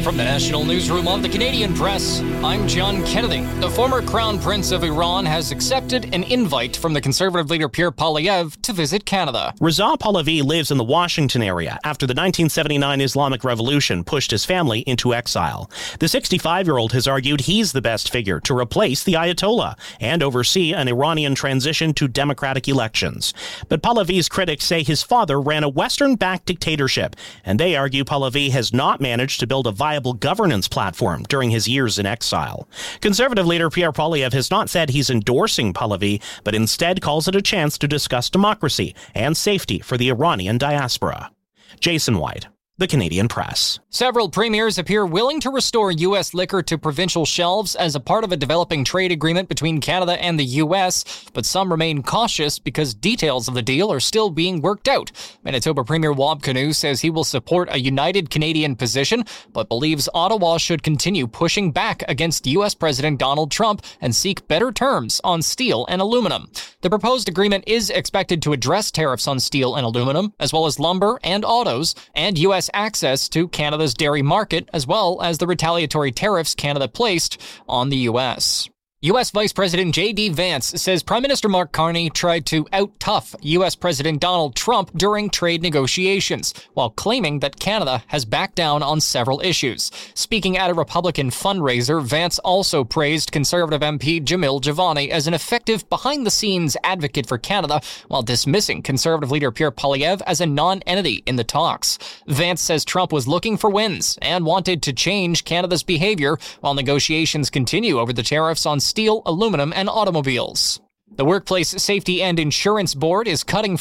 From the National Newsroom of the Canadian Press, I'm John Kennedy. The former Crown Prince of Iran has accepted an invite from the Conservative leader Pierre Poilievre to visit Canada. Reza Pahlavi lives in the Washington area after the 1979 Islamic Revolution pushed his family into exile. The 65-year-old has argued he's the best figure to replace the Ayatollah and oversee an Iranian transition to democratic elections. But Pahlavi's critics say his father ran a Western-backed dictatorship, and they argue Pahlavi has not managed to build a viable governance platform during his years in exile. Conservative leader Pierre Poilievre has not said he's endorsing Pahlavi, but instead calls it a chance to discuss democracy and safety for the Iranian diaspora. Jason White, The Canadian Press. Several premiers appear willing to restore U.S. liquor to provincial shelves as a part of a developing trade agreement between Canada and the U.S., but some remain cautious because details of the deal are still being worked out. Manitoba Premier Wab Kinew says he will support a united Canadian position, but believes Ottawa should continue pushing back against U.S. President Donald Trump and seek better terms on steel and aluminum. The proposed agreement is expected to address tariffs on steel and aluminum, as well as lumber and autos, and U.S. access to Canada's dairy market, as well as the retaliatory tariffs Canada placed on the U.S. U.S. Vice President J.D. Vance says Prime Minister Mark Carney tried to out-tough U.S. President Donald Trump during trade negotiations, while claiming that Canada has backed down on several issues. Speaking at a Republican fundraiser, Vance also praised Conservative MP Jamil Jivani as an effective behind-the-scenes advocate for Canada, while dismissing Conservative leader Pierre Poilievre as a non-entity in the talks. Vance says Trump was looking for wins and wanted to change Canada's behavior while negotiations continue over the tariffs on steel, aluminum, and automobiles. The Workplace Safety and Insurance Board is cutting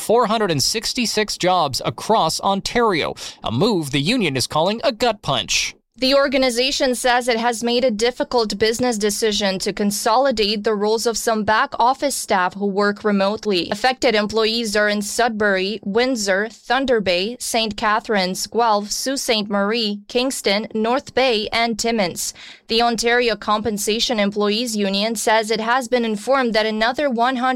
466 jobs across Ontario, a move the union is calling a gut punch. The organization says it has made a difficult business decision to consolidate the roles of some back-office staff who work remotely. Affected employees are in Sudbury, Windsor, Thunder Bay, St. Catharines, Guelph, Sault Ste. Marie, Kingston, North Bay, and Timmins. The Ontario Compensation Employees Union says it has been informed that another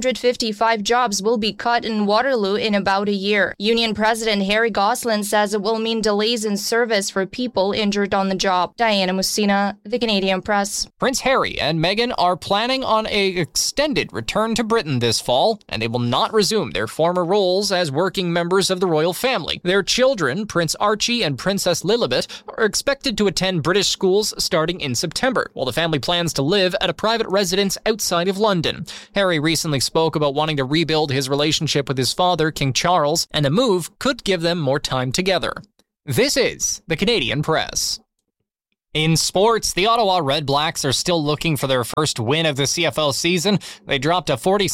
155 jobs will be cut in Waterloo in about a year. Union President Harry Gosselin says it will mean delays in service for people injured on the job. Diana Mussina, The Canadian Press. Prince Harry and Meghan are planning on an extended return to Britain this fall, and they will not resume their former roles as working members of the royal family. Their children, Prince Archie and Princess Lilibet, are expected to attend British schools starting in September, while the family plans to live at a private residence outside of London. Harry recently spoke about wanting to rebuild his relationship with his father, King Charles, and the move could give them more time together. This is The Canadian Press. In sports, the Ottawa Red Blacks are still looking for their first win of the CFL season. They dropped a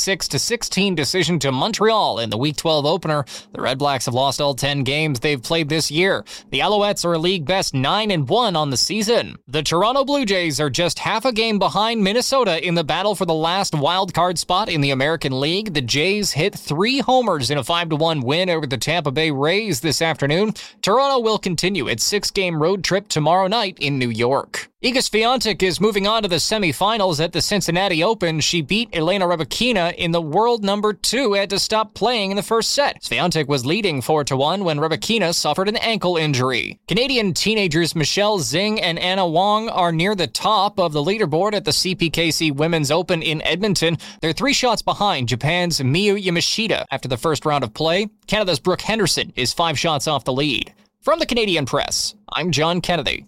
46-16 decision to Montreal in the Week 12 opener. The Red Blacks have lost all 10 games they've played this year. The Alouettes are a league-best 9-1 on the season. The Toronto Blue Jays are just half a game behind Minnesota in the battle for the last wild-card spot in the American League. The Jays hit 3 homers in a 5-1 win over the Tampa Bay Rays this afternoon. Toronto will continue its 6-game road trip tomorrow night in New York. Iga Swiatek is moving on to the semifinals at the Cincinnati Open. She beat Elena Rybakina in the world number 2 and had to stop playing in the first set. Swiatek was leading 4-1 when Rybakina suffered an ankle injury. Canadian teenagers Michelle Zhang and Anna Wong are near the top of the leaderboard at the CPKC Women's Open in Edmonton. They're 3 shots behind Japan's Miyu Yamashita after the first round of play. Canada's Brooke Henderson is 5 shots off the lead. From the Canadian Press, I'm John Kennedy.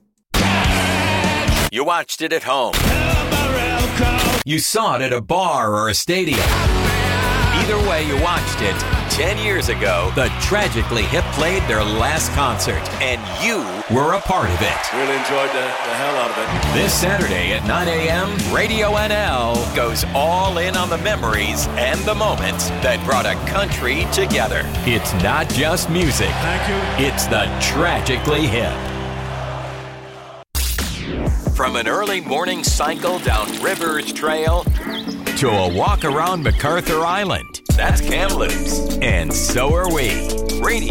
You watched it at home. You saw it at a bar or a stadium. Either way you watched it, 10 years ago, the Tragically Hip played their last concert, and you were a part of it. Really enjoyed the hell out of it. This Saturday at 9 a.m., Radio NL goes all in on the memories and the moments that brought a country together. It's not just music. Thank you. It's the Tragically Hip. From an early morning cycle down Rivers Trail to a walk around MacArthur Island. That's Kamloops. And so are we. Radio